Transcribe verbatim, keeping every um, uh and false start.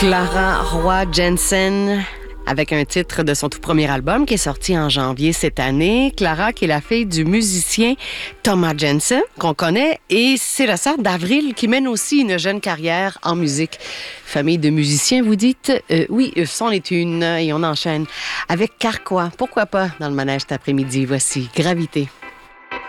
Clara Roy Jensen, avec un titre de son tout premier album qui est sorti en janvier cette année. Clara, qui est la fille du musicien Thomas Jensen, qu'on connaît, et c'est la sœur d'Avril, qui mène aussi une jeune carrière en musique. Famille de musiciens, vous dites? Euh, oui, c'en est une, et on enchaîne avec Carquois. Pourquoi pas dans le manège cet après-midi? Voici Gravité.